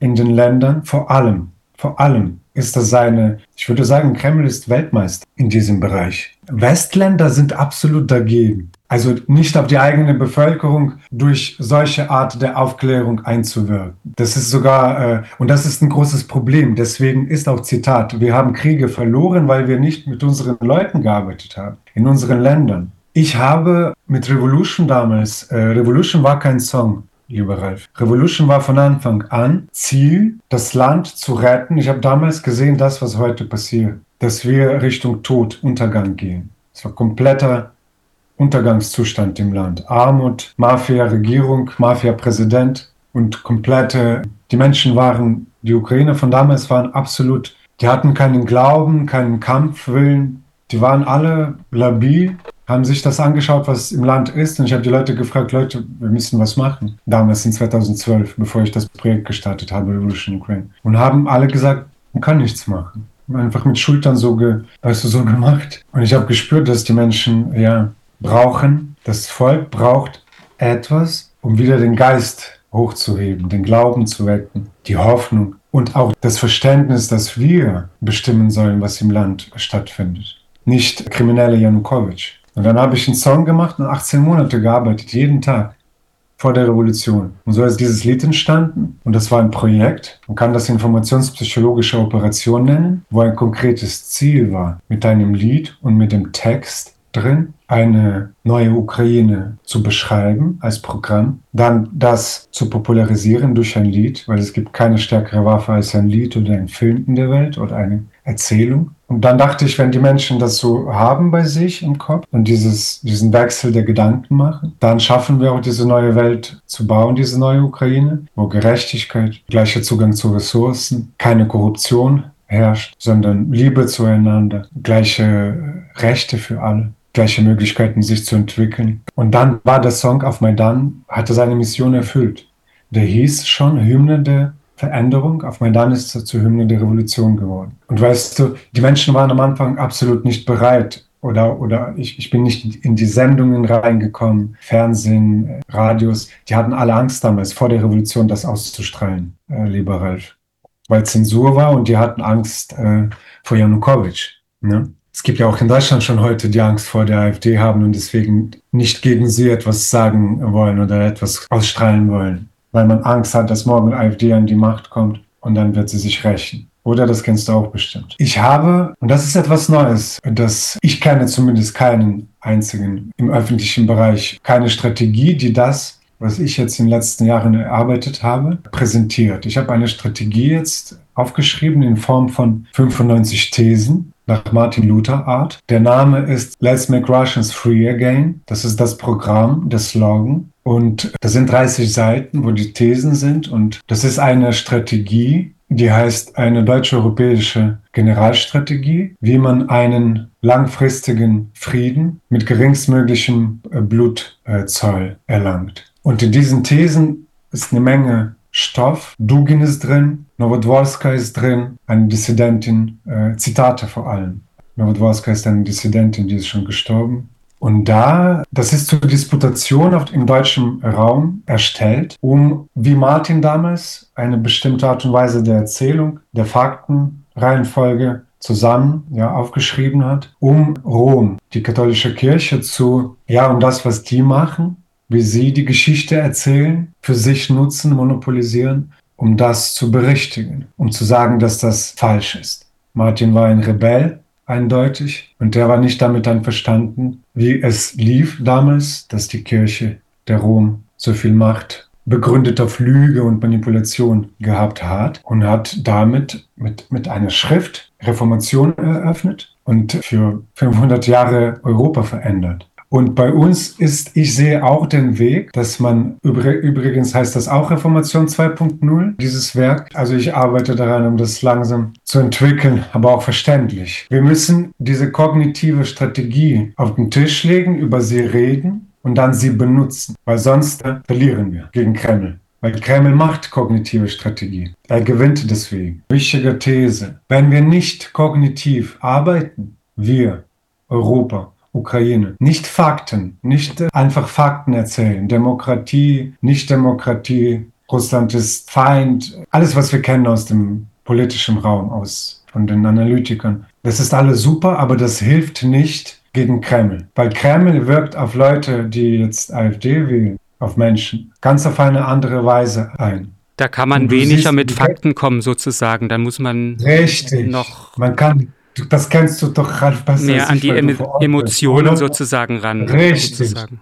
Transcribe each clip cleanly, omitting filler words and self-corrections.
in den Ländern, vor allem ist das ich würde sagen, Kreml ist Weltmeister in diesem Bereich. Westländer sind absolut dagegen. Also nicht auf die eigene Bevölkerung durch solche Art der Aufklärung einzuwirken. Das ist sogar, und das ist ein großes Problem. Deswegen ist auch Zitat, wir haben Kriege verloren, weil wir nicht mit unseren Leuten gearbeitet haben, in unseren Ländern. Ich habe mit Revolution damals, Revolution war kein Song, lieber Ralf. Revolution war von Anfang an Ziel, das Land zu retten. Ich habe damals gesehen, das, was heute passiert, dass wir Richtung Tod, Untergang gehen. Es war kompletter Untergangszustand im Land. Armut, Mafia-Regierung, Mafia-Präsident und die Menschen waren, die Ukrainer von damals waren absolut, die hatten keinen Glauben, keinen Kampfwillen, die waren alle labil, haben sich das angeschaut, was im Land ist, und ich habe die Leute gefragt, Leute, wir müssen was machen. Damals in 2012, bevor ich das Projekt gestartet habe, Revolution Ukraine. Und haben alle gesagt, man kann nichts machen. Einfach mit Schultern so gemacht. Und ich habe gespürt, dass die Menschen, das Volk braucht etwas, um wieder den Geist hochzuheben, den Glauben zu wecken, die Hoffnung und auch das Verständnis, dass wir bestimmen sollen, was im Land stattfindet. Nicht kriminelle Janukowitsch. Und dann habe ich einen Song gemacht und 18 Monate gearbeitet, jeden Tag vor der Revolution. Und so ist dieses Lied entstanden. Und das war ein Projekt. Man kann das informationspsychologische Operation nennen, wo ein konkretes Ziel war, mit einem Lied und mit dem Text drin eine neue Ukraine zu beschreiben als Programm, dann das zu popularisieren durch ein Lied, weil es gibt keine stärkere Waffe als ein Lied oder ein Film in der Welt oder eine Erzählung. Und dann dachte ich, wenn die Menschen das so haben bei sich im Kopf und diesen Wechsel der Gedanken machen, dann schaffen wir auch diese neue Welt zu bauen, diese neue Ukraine, wo Gerechtigkeit, gleicher Zugang zu Ressourcen, keine Korruption herrscht, sondern Liebe zueinander, gleiche Rechte für alle, gleiche Möglichkeiten, sich zu entwickeln. Und dann war der Song auf Maidan, hatte seine Mission erfüllt. Der hieß schon Hymne der Veränderung. Auf Maidan ist er zur Hymne der Revolution geworden. Und weißt du, die Menschen waren am Anfang absolut nicht bereit. Oder ich bin nicht in die Sendungen reingekommen, Fernsehen, Radios. Die hatten alle Angst damals, vor der Revolution das auszustrahlen, lieber Ralf. Weil Zensur war und die hatten Angst vor Janukowitsch. Ne? Es gibt ja auch in Deutschland schon heute, die Angst vor der AfD haben und deswegen nicht gegen sie etwas sagen wollen oder etwas ausstrahlen wollen. Weil man Angst hat, dass morgen AfD an die Macht kommt und dann wird sie sich rächen. Oder das kennst du auch bestimmt. Ich habe, und das ist etwas Neues, ich kenne zumindest keinen einzigen im öffentlichen Bereich, keine Strategie, die das, was ich jetzt in den letzten Jahren erarbeitet habe, präsentiert. Ich habe eine Strategie jetzt aufgeschrieben in Form von 95 Thesen nach Martin Luther Art. Der Name ist Let's Make Russians Free Again. Das ist das Programm, der Slogan. Und das sind 30 Seiten, wo die Thesen sind. Und das ist eine Strategie, die heißt eine deutsch-europäische Generalstrategie, wie man einen langfristigen Frieden mit geringstmöglichem Blutzoll erlangt. Und in diesen Thesen ist eine Menge Stoff. Dugin ist drin, Nowodworska ist drin, eine Dissidentin, Zitate vor allem. Nowodworska ist eine Dissidentin, die ist schon gestorben. Und das ist zur Disputation im deutschen Raum erstellt, um, wie Martin damals, eine bestimmte Art und Weise der Erzählung, der Faktenreihenfolge zusammen aufgeschrieben hat, um Rom, die katholische Kirche um das, was die machen, wie sie die Geschichte erzählen, für sich nutzen, monopolisieren, um das zu berichtigen, um zu sagen, dass das falsch ist. Martin war ein Rebell, eindeutig, und der war nicht damit einverstanden, wie es lief damals, dass die Kirche der Rom so viel Macht begründet auf Lüge und Manipulation gehabt hat und hat damit mit einer Schrift Reformation eröffnet und für 500 Jahre Europa verändert. Und bei uns ich sehe auch den Weg, dass man, übrigens heißt das auch Reformation 2.0, dieses Werk. Also ich arbeite daran, um das langsam zu entwickeln, aber auch verständlich. Wir müssen diese kognitive Strategie auf den Tisch legen, über sie reden und dann sie benutzen, weil sonst verlieren wir gegen Kreml. Weil Kreml macht kognitive Strategie. Er gewinnt deswegen. Wichtige These. Wenn wir nicht kognitiv arbeiten, wir, Europa, Ukraine. Nicht Fakten, nicht einfach Fakten erzählen. Demokratie, Nicht-Demokratie, Russland ist Feind, alles, was wir kennen aus dem politischen Raum, von den Analytikern. Das ist alles super, aber das hilft nicht gegen Kreml. Weil Kreml wirkt auf Leute, die jetzt AfD wählen, auf Menschen, ganz auf eine andere Weise ein. Da kann man weniger mit Fakten kommen, sozusagen. Da muss man noch das kennst du doch, Ralf, besser mehr an die Emotionen sozusagen ran. Richtig. Sozusagen.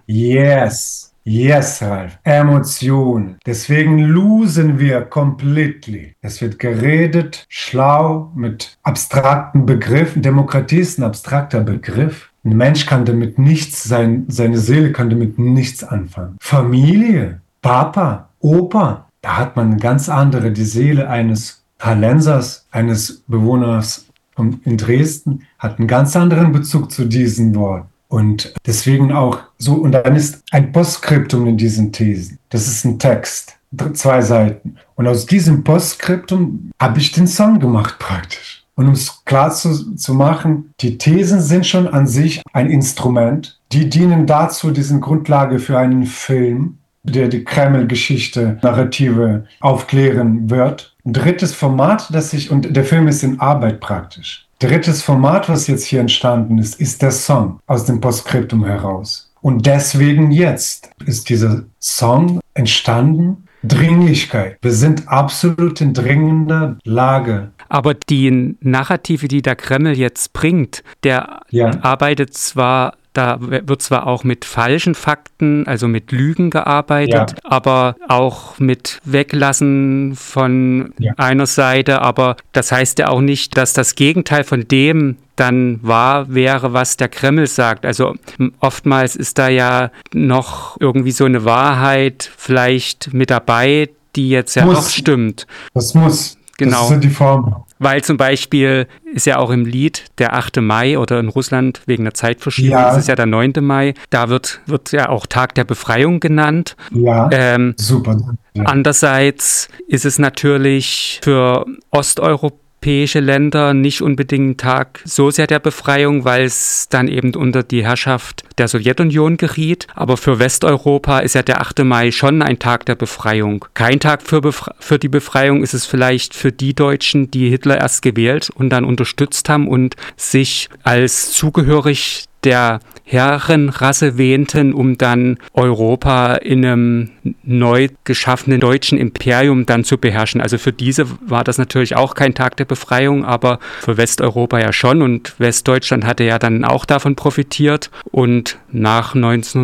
Yes, Ralf. Emotionen. Deswegen losen wir completely. Es wird geredet, schlau, mit abstrakten Begriffen. Demokratie ist ein abstrakter Begriff. Ein Mensch kann damit nichts, seine Seele kann damit nichts anfangen. Familie, Papa, Opa, da hat man eine ganz andere, die Seele eines Halensers, eines Bewohners in Dresden, hat einen ganz anderen Bezug zu diesen Worten. Und deswegen auch so, und dann ist ein Postskriptum in diesen Thesen. Das ist ein Text, 2 Seiten. Und aus diesem Postskriptum habe ich den Song gemacht praktisch. Und um es klar zu machen, die Thesen sind schon an sich ein Instrument. Die dienen dazu, die sind Grundlage für einen Film, der die Kreml-Geschichte, Narrative aufklären wird. Ein drittes Format, und der Film ist in Arbeit praktisch. Drittes Format, was jetzt hier entstanden ist der Song aus dem Postskriptum heraus. Und deswegen jetzt ist dieser Song entstanden. Dringlichkeit. Wir sind absolut in dringender Lage. Aber die Narrative, die der Kreml jetzt bringt, der arbeitet zwar, da wird zwar auch mit falschen Fakten, also mit Lügen gearbeitet, aber auch mit Weglassen von einer Seite. Aber das heißt ja auch nicht, dass das Gegenteil von dem dann wahr wäre, was der Kreml sagt. Also oftmals ist da ja noch irgendwie so eine Wahrheit vielleicht mit dabei, die jetzt ja doch stimmt. Das muss. Genau. Das ist ja die Form. Weil zum Beispiel ist ja auch im Lied der 8. Mai oder in Russland wegen der Zeitverschiebung ist es ja der 9. Mai. Da wird ja auch Tag der Befreiung genannt. Ja, super. Ja. Andererseits ist es natürlich für osteuropäische Länder nicht unbedingt ein Tag so sehr der Befreiung, weil es dann eben unter die Herrschaft der Sowjetunion geriet. Aber für Westeuropa ist ja der 8. Mai schon ein Tag der Befreiung. Kein Tag für die Befreiung ist es vielleicht für die Deutschen, die Hitler erst gewählt und dann unterstützt haben und sich als zugehörig der Herrenrasse wähnten, um dann Europa in einem neu geschaffenen deutschen Imperium dann zu beherrschen. Also für diese war das natürlich auch kein Tag der Befreiung, aber für Westeuropa ja schon, und Westdeutschland hatte ja dann auch davon profitiert und nach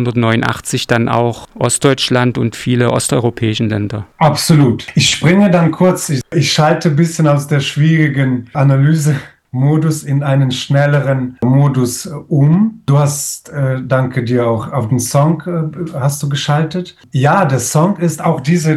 1989 dann auch Ostdeutschland und viele osteuropäischen Länder. Absolut. Ich springe dann kurz, ich schalte ein bisschen aus der schwierigen Analyse-Modus in einen schnelleren Modus um. Du hast, danke dir, auch auf den Song hast du geschaltet. Ja, der Song ist auch dieser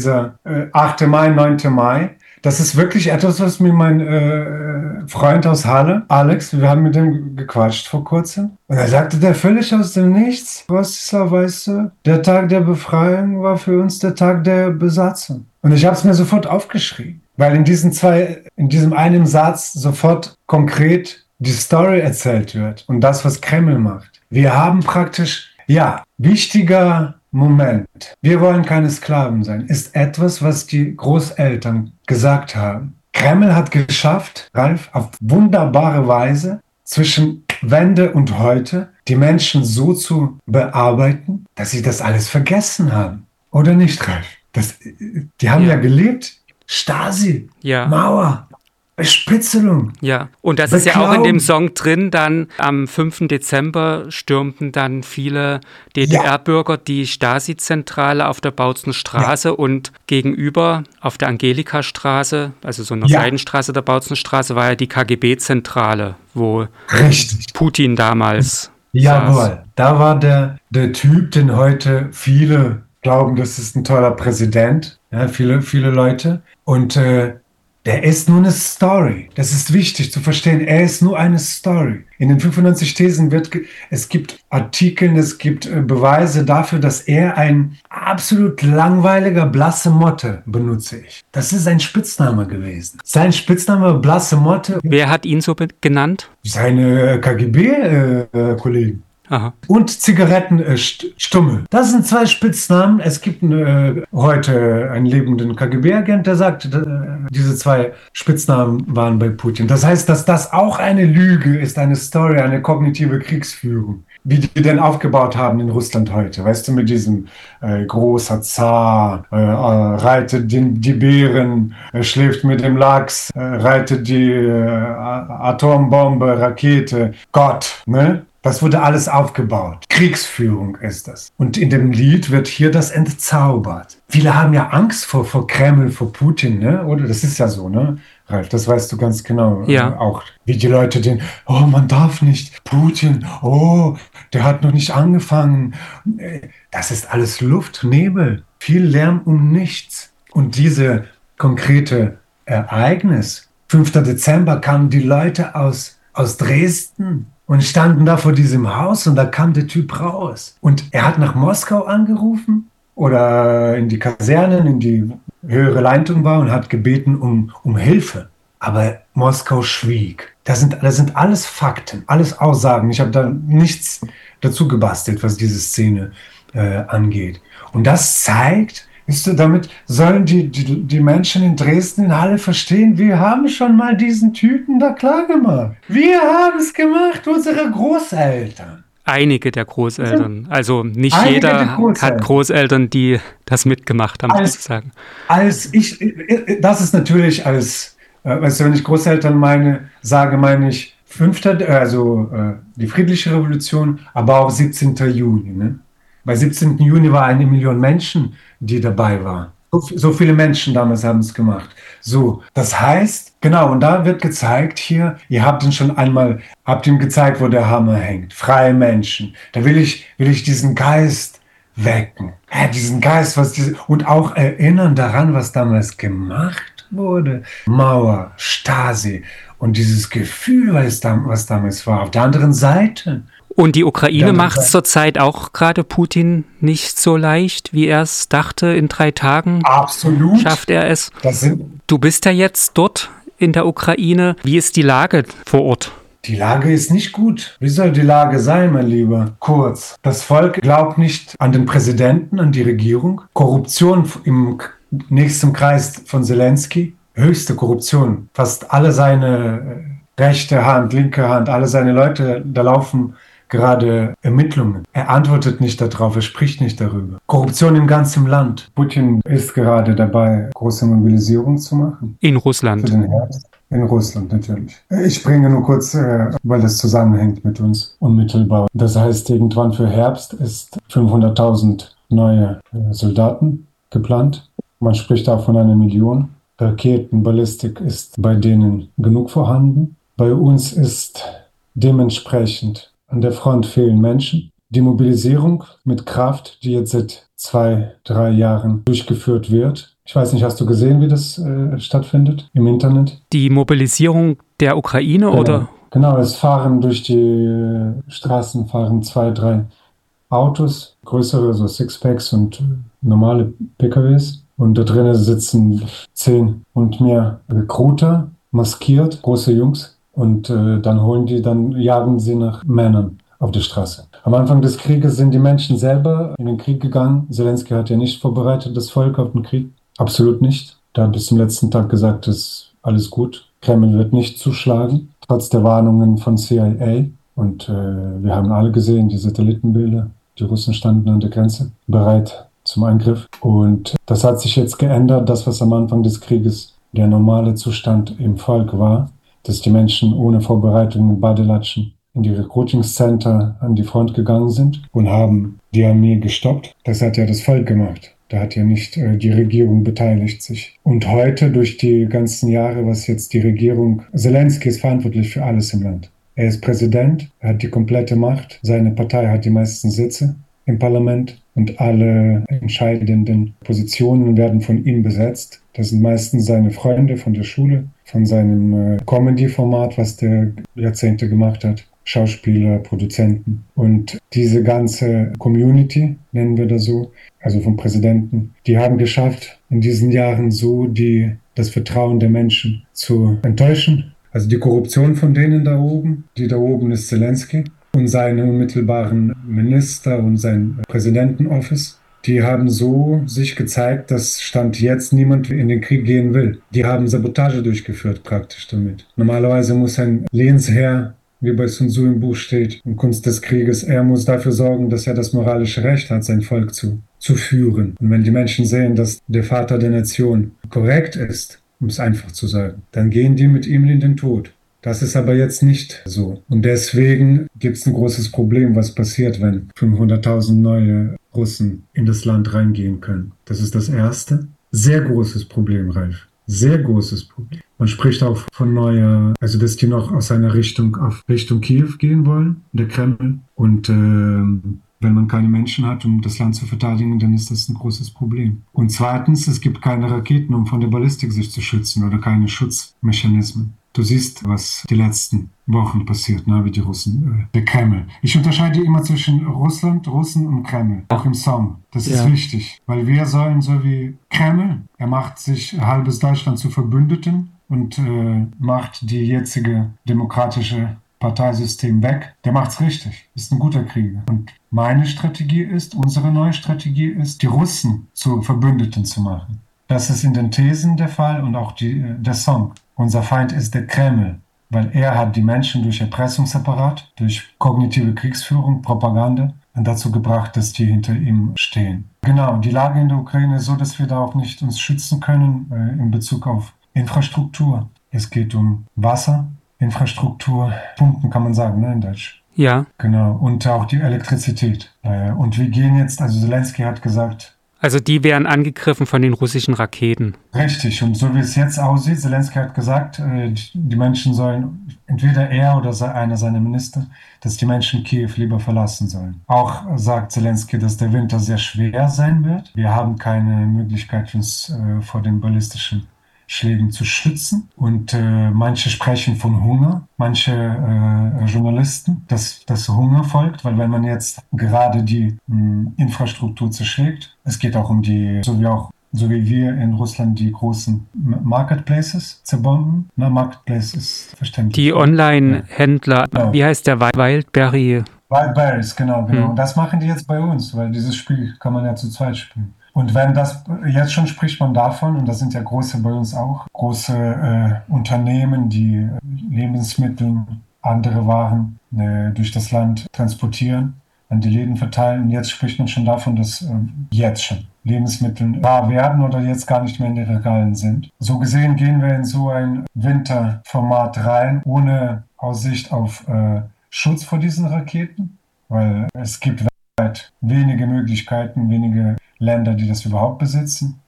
8. Mai, 9. Mai. Das ist wirklich etwas, was mir mein Freund aus Halle, Alex, wir haben mit dem gequatscht vor kurzem. Und er sagte der völlig aus dem Nichts: Rostislav, weißt du, der Tag der Befreiung war für uns der Tag der Besatzung. Und ich habe es mir sofort aufgeschrieben, weil in diesem einen Satz sofort konkret die Story erzählt wird und das, was Kreml macht. Wir haben praktisch, wichtiger Moment. Wir wollen keine Sklaven sein, ist etwas, was die Großeltern gesagt haben. Kreml hat geschafft, Ralf, auf wunderbare Weise zwischen Wende und heute die Menschen so zu bearbeiten, dass sie das alles vergessen haben. Oder nicht, Ralf? Die haben ja gelebt. Stasi, Mauer, Bespitzelung. Ja, und das ist ja auch in dem Song drin. Dann am 5. Dezember stürmten dann viele DDR-Bürger die Stasi-Zentrale auf der Bautzener Straße und gegenüber auf der Angelika-Straße, also so einer Seitenstraße der Bautzener Straße, war ja die KGB-Zentrale, wo Putin damals saß. Da war der Typ, den heute viele glauben, das ist ein toller Präsident. Ja, viele Leute. Und der ist nur eine Story. Das ist wichtig zu verstehen. Er ist nur eine Story. In den 95 Thesen es gibt Artikel, es gibt Beweise dafür, dass er ein absolut langweiliger, blasse Motte, benutze ich. Das ist sein Spitzname gewesen. Sein Spitzname, blasse Motte. Wer hat ihn so genannt? Seine KGB-Kollegen. Aha. Und Zigarettenstummel. Das sind zwei Spitznamen. Es gibt heute einen lebenden KGB-Agent, der sagt, diese zwei Spitznamen waren bei Putin. Das heißt, dass das auch eine Lüge ist, eine Story, eine kognitive Kriegsführung, wie die denn aufgebaut haben in Russland heute. Weißt du, mit diesem großer Zar, reitet die Bären, schläft mit dem Lachs, reitet die Atombombe, Rakete, Gott, ne? Das wurde alles aufgebaut. Kriegsführung ist das. Und in dem Lied wird hier das entzaubert. Viele haben ja Angst vor Kreml, vor Putin, ne? Oder? Das ist ja so, ne? Ralf, das weißt du ganz genau. Ja. Auch wie die Leute den, oh, man darf nicht, Putin, oh, der hat noch nicht angefangen. Das ist alles Luft, Nebel, viel Lärm um nichts. Und diese konkrete Ereignis, 5. Dezember, kamen die Leute aus Dresden und standen da vor diesem Haus und da kam der Typ raus. Und er hat nach Moskau angerufen oder in die Kasernen, in die höhere Leitung war und hat gebeten um Hilfe. Aber Moskau schwieg. Das sind alles Fakten, alles Aussagen. Ich habe da nichts dazu gebastelt, was diese Szene angeht. Und das zeigt, damit sollen die Menschen in Dresden in Halle verstehen, wir haben schon mal diesen Typen da klar gemacht. Wir haben es gemacht, unsere Großeltern. Einige der Großeltern. Also nicht jeder hat Großeltern, die das mitgemacht haben, sozusagen. Das ist natürlich weißt du, wenn ich Großeltern meine ich die friedliche Revolution, aber auch 17. Juni. Ne? Bei 17. Juni war 1 Million Menschen, die dabei waren. So viele Menschen damals haben es gemacht. So, das heißt, genau, und da wird gezeigt hier, ihr habt ihm gezeigt, wo der Hammer hängt. Freie Menschen. Da will ich diesen Geist wecken. Diesen Geist, und auch erinnern daran, was damals gemacht wurde. Mauer, Stasi und dieses Gefühl, was damals war. Auf der anderen Seite. Und die Ukraine macht es zurzeit auch gerade Putin nicht so leicht, wie er es dachte. In 3 Tagen Absolut. Schafft er es. Du bist ja jetzt dort in der Ukraine. Wie ist die Lage vor Ort? Die Lage ist nicht gut. Wie soll die Lage sein, mein Lieber? Kurz. Das Volk glaubt nicht an den Präsidenten, an die Regierung. Korruption im nächsten Kreis von Zelensky. Höchste Korruption. Fast alle seine rechte Hand, linke Hand, alle seine Leute, da laufen gerade Ermittlungen. Er antwortet nicht darauf, er spricht nicht darüber. Korruption im ganzen Land. Putin ist gerade dabei, große Mobilisierung zu machen. In Russland. Für den Herbst. In Russland, natürlich. Ich springe nur kurz, weil das zusammenhängt mit uns unmittelbar. Das heißt, irgendwann für Herbst ist 500.000 neue Soldaten geplant. Man spricht auch von 1 Million. Raketen, Ballistik ist bei denen genug vorhanden. Bei uns ist dementsprechend an der Front fehlen Menschen. Die Mobilisierung mit Kraft, die jetzt seit 2-3 Jahren durchgeführt wird. Ich weiß nicht, hast du gesehen, wie das stattfindet im Internet? Die Mobilisierung der Ukraine, genau. Oder? Genau, es fahren durch die Straßen 2-3 Autos, größere, so Sixpacks und normale PKWs. Und da drinnen sitzen 10 und mehr Recruiter, maskiert, große Jungs. Und dann jagen sie nach Männern auf der Straße. Am Anfang des Krieges sind die Menschen selber in den Krieg gegangen. Zelensky hat ja nicht vorbereitet, das Volk auf den Krieg. Absolut nicht. Da hat bis zum letzten Tag gesagt, es ist alles gut. Kreml wird nicht zuschlagen, trotz der Warnungen von CIA. Und wir haben alle gesehen, die Satellitenbilder. Die Russen standen an der Grenze, bereit zum Eingriff. Und das hat sich jetzt geändert. Das, was am Anfang des Krieges der normale Zustand im Volk war, dass die Menschen ohne Vorbereitung in Badelatschen in die Recruiting-Center an die Front gegangen sind und haben die Armee gestoppt. Das hat ja das Volk gemacht. Da hat ja nicht die Regierung beteiligt sich. Und heute, durch die ganzen Jahre, was jetzt die Regierung, Zelensky ist verantwortlich für alles im Land. Er ist Präsident, er hat die komplette Macht, seine Partei hat die meisten Sitze im Parlament und alle entscheidenden Positionen werden von ihm besetzt. Das sind meistens seine Freunde von der Schule, von seinem Comedy-Format, was der Jahrzehnte gemacht hat. Schauspieler, Produzenten. Und diese ganze Community, nennen wir das so, also vom Präsidenten, die haben geschafft, in diesen Jahren so das Vertrauen der Menschen zu enttäuschen. Also die Korruption von denen da oben, die da oben ist Zelensky. und seine unmittelbaren Minister und sein Präsidentenoffice, die haben so sich gezeigt, dass Stand jetzt niemand in den Krieg gehen will. Die haben Sabotage durchgeführt praktisch damit. Normalerweise muss ein Lehnsherr, wie bei Sun Tzu im Buch steht, in Kunst des Krieges, er muss dafür sorgen, dass er das moralische Recht hat, sein Volk zu führen. Und wenn die Menschen sehen, dass der Vater der Nation korrekt ist, um es einfach zu sagen, dann gehen die mit ihm in den Tod. Das ist aber jetzt nicht so. Und deswegen gibt es ein großes Problem, was passiert, wenn 500.000 neue Russen in das Land reingehen können. Das ist das erste. Sehr großes Problem, Ralf. Sehr großes Problem. Man spricht auch von neuer, also dass die noch aus einer Richtung auf Richtung Kiew gehen wollen, der Kreml. Und wenn man keine Menschen hat, um das Land zu verteidigen, dann ist das ein großes Problem. Und zweitens, es gibt keine Raketen, um von der Ballistik sich zu schützen oder keine Schutzmechanismen. Du siehst, was die letzten Wochen passiert, wie die Russen, der Kreml. Ich unterscheide immer zwischen Russland, Russen und Kreml, auch im Song. Das ist wichtig, weil wir sollen so wie Kreml, er macht sich halbes Deutschland zu Verbündeten und macht die jetzige demokratische Parteisystem weg. Der macht's richtig, ist ein guter Krieger. Und meine Strategie ist, unsere neue Strategie ist, die Russen zu Verbündeten zu machen. Das ist in den Thesen der Fall und auch der Song. Unser Feind ist der Kreml, weil er hat die Menschen durch Erpressungsapparat, durch kognitive Kriegsführung, Propaganda dazu gebracht, dass die hinter ihm stehen. Genau, die Lage in der Ukraine ist so, dass wir da auch nicht uns schützen können in Bezug auf Infrastruktur. Es geht um Wasser, Infrastruktur, Pumpen kann man sagen, in Deutsch. Ja. Genau, und auch die Elektrizität. Und wir gehen jetzt, also Zelensky hat gesagt, also die werden angegriffen von den russischen Raketen. Richtig, und so wie es jetzt aussieht, Zelensky hat gesagt, die Menschen sollen, entweder er oder einer seiner Minister, dass die Menschen Kiew lieber verlassen sollen. Auch sagt Zelensky, dass der Winter sehr schwer sein wird. Wir haben keine Möglichkeit, uns vor den ballistischen Schlägen zu schützen. Und manche sprechen von Hunger, manche Journalisten, dass Hunger folgt, weil wenn man jetzt gerade die Infrastruktur zerschlägt, es geht auch um die, so wie wir in Russland die großen Marketplaces zerbomben. Marketplace ist verständlich. Die Online-Händler, genau. Wie heißt der Wildberry? Wildberries, genau. Und das machen die jetzt bei uns, weil dieses Spiel kann man ja zu zweit spielen. Und wenn das, jetzt schon spricht man davon, und das sind ja große bei uns auch, große Unternehmen, die Lebensmittel, andere Waren durch das Land transportieren, an die Läden verteilen. Und jetzt spricht man schon davon, dass jetzt schon Lebensmittel rar werden oder jetzt gar nicht mehr in den Regalen sind. So gesehen gehen wir in so ein Winterformat rein, ohne Aussicht auf Schutz vor diesen Raketen, weil es gibt weltweit wenige Möglichkeiten, wenige Länder, die das überhaupt besitzen.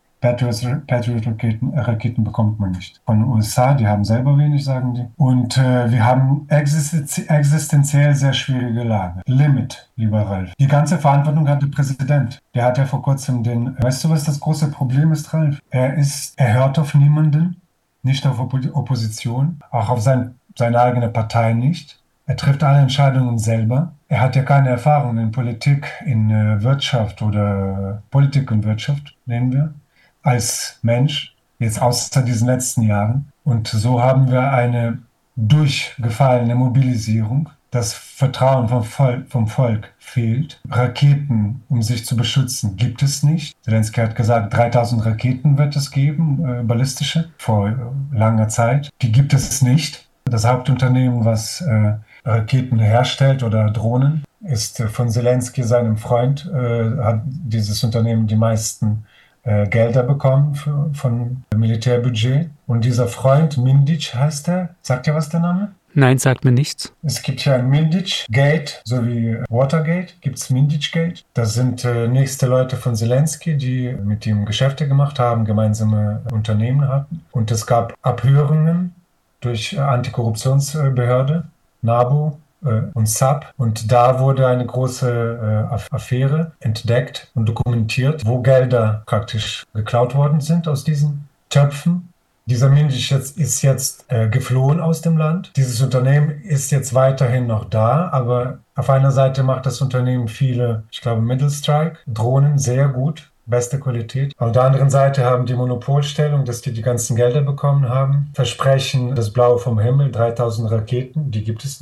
Patriot-Raketen bekommt man nicht. Von den USA, die haben selber wenig, sagen die. Und wir haben existenziell sehr schwierige Lage. Limit, lieber Ralf. Die ganze Verantwortung hat der Präsident. Der hat ja vor kurzem weißt du, was das große Problem ist, Ralf? Er hört auf niemanden, nicht auf Opposition, auch auf seine eigene Partei nicht. Er trifft alle Entscheidungen selber. Er hat ja keine Erfahrung in Politik, in Wirtschaft oder Politik und Wirtschaft, nennen wir, als Mensch, jetzt außer diesen letzten Jahren. Und so haben wir eine durchgefallene Mobilisierung. Das Vertrauen vom Volk fehlt. Raketen, um sich zu beschützen, gibt es nicht. Zelensky hat gesagt, 3000 Raketen wird es geben, ballistische, vor langer Zeit. Die gibt es nicht. Das Hauptunternehmen, was Raketen herstellt oder Drohnen, ist von Zelensky, seinem Freund, hat dieses Unternehmen die meisten Gelder bekommen von Militärbudget. Und dieser Freund, Mindic heißt er, sagt dir was der Name? Nein, sagt mir nichts. Es gibt ja ein Mindic-Gate, so wie Watergate, gibt es Mindic-Gate. Das sind nächste Leute von Zelensky, die mit ihm Geschäfte gemacht haben, gemeinsame Unternehmen hatten. Und es gab Abhörungen durch Antikorruptionsbehörde, NABU und SAP. Und da wurde eine große Affäre entdeckt und dokumentiert, wo Gelder praktisch geklaut worden sind aus diesen Töpfen. Dieser Mindic ist jetzt geflohen aus dem Land. Dieses Unternehmen ist jetzt weiterhin noch da, aber auf einer Seite macht das Unternehmen viele, ich glaube, Middle Strike, Drohnen, sehr gut. Beste Qualität. Auf der anderen Seite haben die Monopolstellung, dass die ganzen Gelder bekommen haben. Versprechen das Blaue vom Himmel, 3000 Raketen, die gibt es nicht.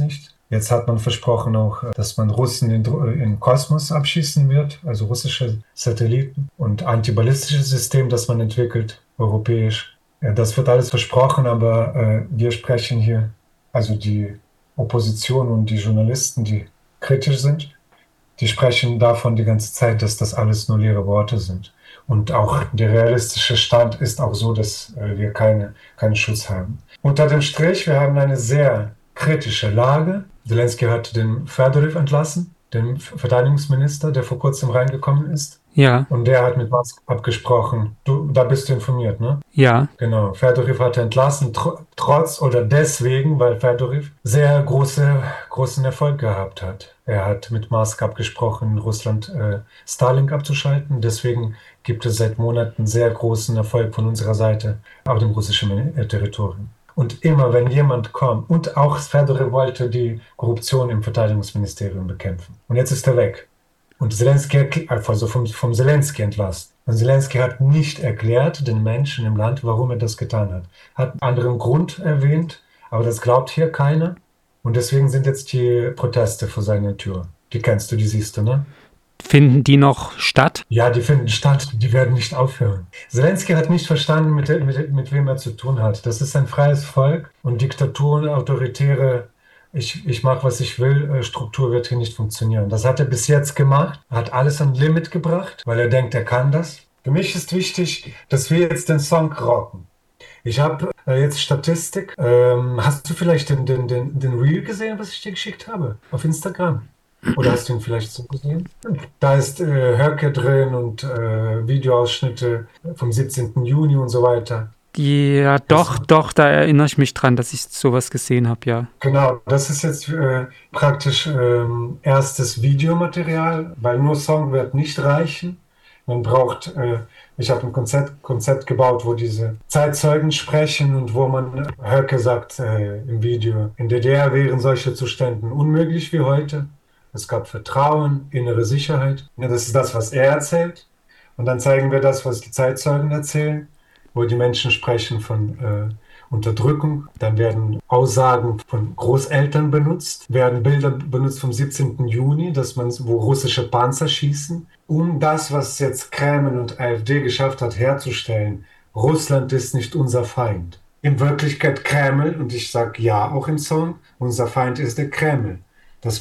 Jetzt hat man versprochen auch, dass man Russen in den Kosmos abschießen wird, also russische Satelliten und antiballistisches System, das man entwickelt, europäisch. Ja, das wird alles versprochen, aber wir sprechen hier, also die Opposition und die Journalisten, die kritisch sind, die sprechen davon die ganze Zeit, dass das alles nur leere Worte sind. Und auch der realistische Stand ist auch so, dass wir keinen Schutz haben. Unter dem Strich, wir haben eine sehr kritische Lage. Zelensky hat den Fedorow entlassen, den Verteidigungsminister, der vor kurzem reingekommen ist. Ja, Und der hat mit Musk abgesprochen. Da bist du informiert, ne? ja. Genau. Fedorow hat er entlassen, trotz oder deswegen, weil Fedorow sehr großen Erfolg gehabt hat. Er hat mit Musk abgesprochen, in Russland Starlink abzuschalten. Deswegen gibt es seit Monaten sehr großen Erfolg von unserer Seite auf dem russischen Territorium. Und immer, wenn jemand kommt, und auch Fedorow wollte die Korruption im Verteidigungsministerium bekämpfen. Und jetzt ist er weg. Und Zelensky, also vom Zelensky entlassen. Und Zelensky hat nicht erklärt den Menschen im Land, warum er das getan hat. Hat einen anderen Grund erwähnt, aber das glaubt hier keiner. Und deswegen sind jetzt die Proteste vor seiner Tür. Die kennst du, die siehst du, ne? Finden die noch statt? Ja, die finden statt, die werden nicht aufhören. Zelensky hat nicht verstanden, mit wem er zu tun hat. Das ist ein freies Volk und Diktaturen, autoritäre, ich mache, was ich will, Struktur wird hier nicht funktionieren. Das hat er bis jetzt gemacht, hat alles an Limit gebracht, weil er denkt, er kann das. Für mich ist wichtig, dass wir jetzt den Song rocken. Ich habe jetzt Statistik. Hast du vielleicht den Reel gesehen, was ich dir geschickt habe? Auf Instagram? Oder hast du ihn vielleicht so gesehen? Da ist Höcke drin und Videoausschnitte vom 17. Juni und so weiter. Ja, doch, da erinnere ich mich dran, dass ich sowas gesehen habe, ja. Genau, das ist jetzt praktisch erstes Videomaterial, weil nur Song wird nicht reichen. Man braucht, ich habe ein Konzept gebaut, wo diese Zeitzeugen sprechen und wo man, Höcke sagt im Video, in DDR wären solche Zustände unmöglich wie heute. Es gab Vertrauen, innere Sicherheit. Ja, das ist das, was er erzählt. Und dann zeigen wir das, was die Zeitzeugen erzählen, wo die Menschen sprechen von Unterdrückung. Dann werden Aussagen von Großeltern benutzt, werden Bilder benutzt vom 17. Juni, wo russische Panzer schießen, um das, was jetzt Kreml und AfD geschafft hat, herzustellen. Russland ist nicht unser Feind. In Wirklichkeit Kreml, und ich sage ja auch im Song, unser Feind ist der Kreml. Das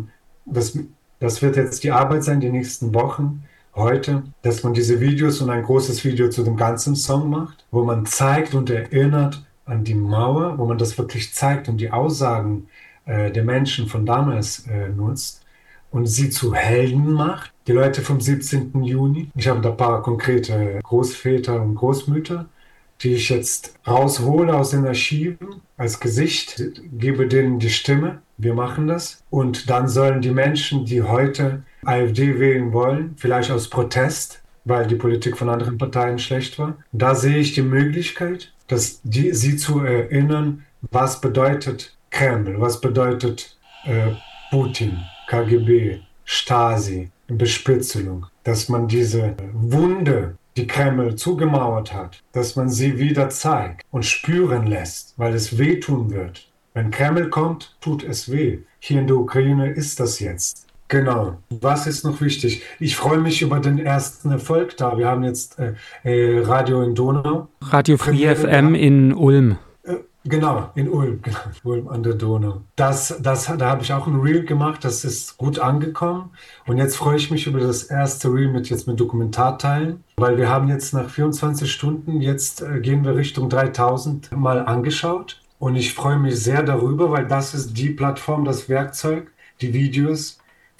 wird jetzt die Arbeit sein, die nächsten Wochen, heute, dass man diese Videos und ein großes Video zu dem ganzen Song macht, wo man zeigt und erinnert an die Mauer, wo man das wirklich zeigt und die Aussagen der Menschen von damals nutzt und sie zu Helden macht. Die Leute vom 17. Juni. Ich habe da ein paar konkrete Großväter und Großmütter, die ich jetzt raushole aus den Archiven als Gesicht, gebe denen die Stimme. Wir machen das. Und dann sollen die Menschen, die heute AfD wählen wollen, vielleicht aus Protest, weil die Politik von anderen Parteien schlecht war, da sehe ich die Möglichkeit, sie zu erinnern, was bedeutet Kreml, was bedeutet Putin, KGB, Stasi, Bespitzelung, dass man diese Wunde, die Kreml zugemauert hat, dass man sie wieder zeigt und spüren lässt, weil es wehtun wird. Wenn Kreml kommt, tut es weh. Hier in der Ukraine ist das jetzt. Genau. Was ist noch wichtig? Ich freue mich über den ersten Erfolg da. Wir haben jetzt Radio in Donau. Radio Free FM in Ulm. Genau, in Ulm, genau, Ulm an der Donau. Da habe ich auch ein Reel gemacht, das ist gut angekommen. Und jetzt freue ich mich über das erste Reel mit Dokumentarteilen, weil wir haben jetzt nach 24 Stunden, jetzt gehen wir Richtung 3000 Mal angeschaut. Und ich freue mich sehr darüber, weil das ist die Plattform, das Werkzeug, die Videos,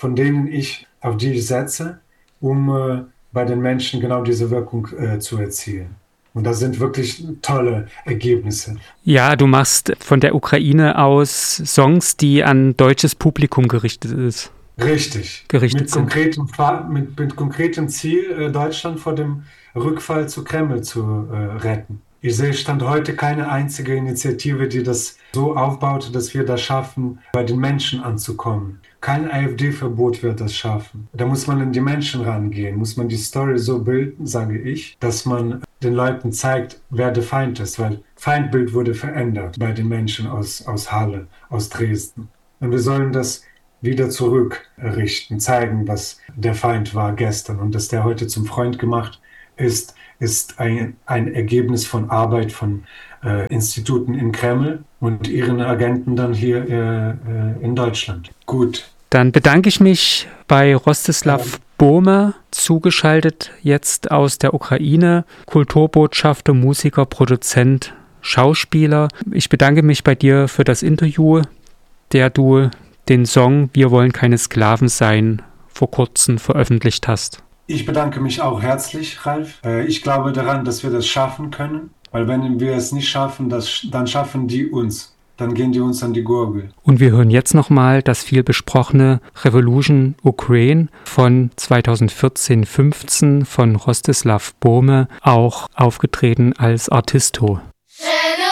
auf die ich setze, um bei den Menschen genau diese Wirkung zu erzielen. Und das sind wirklich tolle Ergebnisse. Ja, du machst von der Ukraine aus Songs, die an deutsches Publikum gerichtet ist. Richtig. Mit konkretem Ziel, Deutschland vor dem Rückfall zu Kreml zu retten. Ich sehe Stand heute keine einzige Initiative, die das so aufbaut, dass wir das schaffen, bei den Menschen anzukommen. Kein AfD-Verbot wird das schaffen. Da muss man an die Menschen rangehen, muss man die Story so bilden, sage ich, dass man den Leuten zeigt, wer der Feind ist, weil Feindbild wurde verändert bei den Menschen aus Halle, aus Dresden. und wir sollen das wieder zurückrichten, zeigen, was der Feind war gestern und dass der heute zum Freund gemacht ist ein Ergebnis von Arbeit von Instituten in Kreml und ihren Agenten dann hier in Deutschland. Gut. Dann bedanke ich mich bei Rostislav Bome, zugeschaltet jetzt aus der Ukraine, Kulturbotschafter, Musiker, Produzent, Schauspieler. Ich bedanke mich bei dir für das Interview, der du den Song Wir wollen keine Sklaven sein vor kurzem veröffentlicht hast. Ich bedanke mich auch herzlich, Ralf. Ich glaube daran, dass wir das schaffen können, weil wenn wir es nicht schaffen, dann schaffen die uns. Dann gehen die uns an die Gurgel. Und wir hören jetzt nochmal das viel besprochene Revolution Ukraine von 2014-15 von Rostislav Bome, auch aufgetreten als Artisto.